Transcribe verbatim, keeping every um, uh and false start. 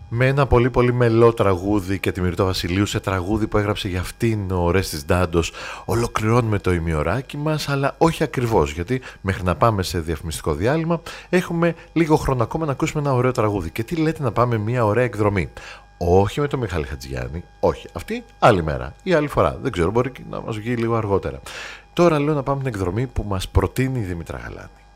Με ένα πολύ πολύ μελό τραγούδι και τη Μυρτώ Βασιλείου, σε τραγούδι που έγραψε για αυτήν ο Ορέστης Ντάντος, ολοκληρώνουμε το ημιωράκι μας, αλλά όχι ακριβώς, γιατί μέχρι να πάμε σε διαφημιστικό διάλειμμα έχουμε λίγο χρόνο ακόμα να ακούσουμε ένα ωραίο τραγούδι. Και τι λέτε να πάμε μια ωραία εκδρομή? Όχι με τον Μιχάλη Χατζηγιάννη, όχι, αυτή άλλη μέρα ή άλλη φορά, δεν ξέρω, μπορεί να μας βγει λίγο αργότερα. Τώρα λέω να πάμε την εκδρομή που μας προτείνει η Δήμητρα Γαλάνη.